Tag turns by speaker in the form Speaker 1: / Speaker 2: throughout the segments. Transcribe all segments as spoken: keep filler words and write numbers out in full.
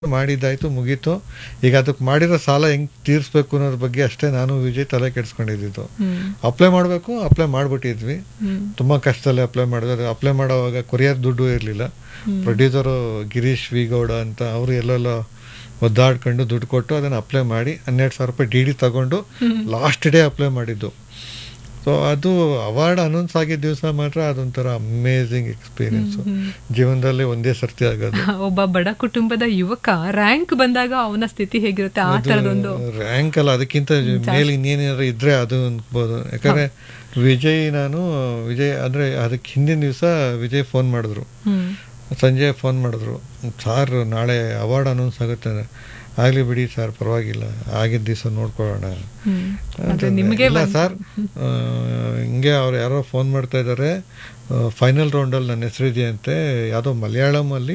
Speaker 1: ಮಾಡಿದ್ದಾಯ್ತು ಮುಗೀತು. ಈಗ ಅದಕ್ಕೆ ಮಾಡಿರೋ ಸಾಲ ಹೆಂಗ್ ತೀರಿಸ್ಬೇಕು ಅನ್ನೋದ್ರ ಬಗ್ಗೆ ಅಷ್ಟೇ ನಾನು ವಿಜಯ್ ತಲೆ ಕೆಡಿಸ್ಕೊಂಡಿದ್ದು. ಅಪ್ಲೈ ಮಾಡಬೇಕು, ಅಪ್ಲೈ ಮಾಡ್ಬಿಟ್ಟಿದ್ವಿ. ತುಂಬಾ ಕಷ್ಟದಲ್ಲಿ ಅಪ್ಲೈ ಮಾಡಿದ್ರೆ ಅಪ್ಲೈ ಮಾಡೋವಾಗ ಕೊರಿಯರ್ ದುಡ್ಡು ಇರಲಿಲ್ಲ. ಪ್ರೊಡ್ಯೂಸರು ಗಿರೀಶ್ ವಿ ಗೌಡ ಅಂತ ಅವರು ಎಲ್ಲೆಲ್ಲ ಒದ್ದಾಡ್ಕೊಂಡು ದುಡ್ಡು ಕೊಟ್ಟು ಅದನ್ನು ಅಪ್ಲೈ ಮಾಡಿ ಹನ್ನೆರಡು ಸಾವಿರ ರೂಪಾಯಿ ಡಿ ಡಿ ತಗೊಂಡು ಲಾಸ್ಟ್ ಡೇ ಅಪ್ಲೈ ಮಾಡಿದ್ದು. ಸೊ ಅದು ಅವಾರ್ಡ್ ಅನೌನ್ಸ್ ಆಗಿದ್ದ ದಿವಸ ಮಾತ್ರ ಅದೊಂಥರ ಅಮೇಝಿಂಗ್ ಎಕ್ಸ್ಪೀರಿಯನ್ಸ್. ಜೀವನದಲ್ಲಿ ಒಂದೇ ಸರ್ತಿ ಆಗೋದು.
Speaker 2: ಒಬ್ಬ ಬಡ ಕುಟುಂಬದ ಯುವಕ ರ್ಯಾಂಕ್ ಬಂದಾಗ ಅವನ ಸ್ಥಿತಿ ಹೇಗಿರುತ್ತೆ ಆ ತರದೊಂದು
Speaker 1: ರ್ಯಾಂಕ್ ಅಲ್ಲ, ಅದಕ್ಕಿಂತ ಮೇಲೆ ಇನ್ನೇನಾದ್ರು ಇದ್ರೆ ಅದು ಅನ್ಬೋದು. ಯಾಕಂದ್ರೆ ವಿಜಯ್ ನಾನು ವಿಜಯ್ ಅಂದ್ರೆ ಅದಕ್ಕೆ ಹಿಂದಿನ ದಿವಸ ವಿಜಯ್ ಫೋನ್ ಮಾಡಿದ್ರು, ಸಂಜೆ ಫೋನ್ ಮಾಡಿದ್ರು, ಸಾರ್ ನಾಳೆ ಅವಾರ್ಡ್ ಅನೌನ್ಸ್ ಆಗುತ್ತೆ, ಆಗ್ಲಿ ಬಿಡಿ ಸರ್ ಪರವಾಗಿಲ್ಲ, ಆಗಿದ್ದ ದಿವಸ ನೋಡ್ಕೊಳ್ಳೋಣ. ಇಲ್ಲ ಸರ್ ಹಿಂಗೆ ಅವ್ರು ಯಾರೋ ಫೋನ್ ಮಾಡ್ತಾ ಇದ್ದಾರೆ, ಫೈನಲ್ ರೌಂಡಲ್ಲಿ ನನ್ನ ಹೆಸರಿದೆ ಅಂತೆ, ಯಾವುದೋ ಮಲಯಾಳಮಲ್ಲಿ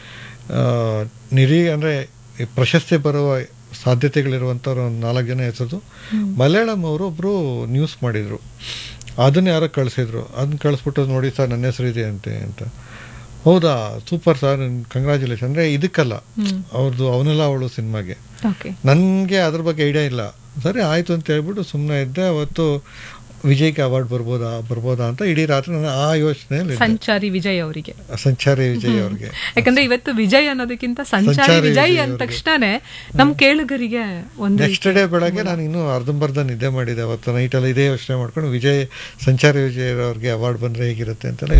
Speaker 1: ನಿರೀ ಅಂದರೆ ಪ್ರಶಸ್ತಿ ಬರುವ ಸಾಧ್ಯತೆಗಳಿರುವಂಥವ್ರು ಒಂದು ನಾಲ್ಕು ಜನ ಹೆಸರು ಮಲಯಾಳಂ ಅವರು ಒಬ್ಬರು ನ್ಯೂಸ್ ಮಾಡಿದರು, ಅದನ್ನ ಯಾರೋ ಕಳಿಸಿದ್ರು. ಅದನ್ನ ಕಳಿಸ್ಬಿಟ್ಟು ನೋಡಿ ಸರ್ ನನ್ನ ಹೆಸರಿದೆ ಅಂತೆ ಅಂತ. ಹೌದಾ ಸೂಪರ್ ಸರ್, ಕಂಗ್ರ್ಯಾಚುಲೇಷನ್. ಅಂದರೆ ಇದಕ್ಕಲ್ಲ, ಅವ್ರದ್ದು ಅವನೆಲ್ಲ ಅವಳು ಸಿನಿಮಾಗೆ. ನನಗೆ ಅದ್ರ ಬಗ್ಗೆ ಐಡಿಯಾ ಇಲ್ಲ. ಸರಿ ಆಯಿತು ಅಂತ ಹೇಳ್ಬಿಟ್ಟು ಸುಮ್ಮನೆ ಇದ್ದೆ. ಅವತ್ತು ವಿಜಯ್ಗೆ ಅವಾರ್ಡ್ ಬರ್ಬೋದಾ ಬರ್ಬೋದಾ ಅಂತ ಇಡೀ ರಾತ್ರಿ ನಾನು ಆ ಯೋಚನೆಯಲ್ಲಿ.
Speaker 2: ಸಂಚಾರಿ ವಿಜಯ್ ಅವರಿಗೆ
Speaker 1: ಸಂಚಾರಿ ವಿಜಯ್ ಅವ್ರಿಗೆ
Speaker 2: ಯಾಕಂದ್ರೆ ಇವತ್ತು ವಿಜಯ್ ಅನ್ನೋದಕ್ಕಿಂತ ಸಂಚಾರಿ ವಿಜಯ್ ಅಂದ ತಕ್ಷಣನೇ ನಮ್ ಕೇಳುಗರಿಗೆ ಒಂದು.
Speaker 1: ನೆಕ್ಸ್ಟ್ ಡೇ ಬೆಳಗ್ಗೆ ನಾನು ಇನ್ನೂ ಅರ್ಧಂಬರ್ಧ ನಿದ್ದೆ ಮಾಡಿದೆ. ಅವತ್ತು ನೈಟಲ್ಲಿ ಇದೇ ಯೋಚನೆ ಮಾಡ್ಕೊಂಡು ವಿಜಯ್ ಸಂಚಾರಿ ವಿಜಯ್ ಅವ್ರಿಗೆ ಅವಾರ್ಡ್ ಬಂದ್ರೆ ಹೇಗಿರುತ್ತೆ ಅಂತೆಲ್ಲ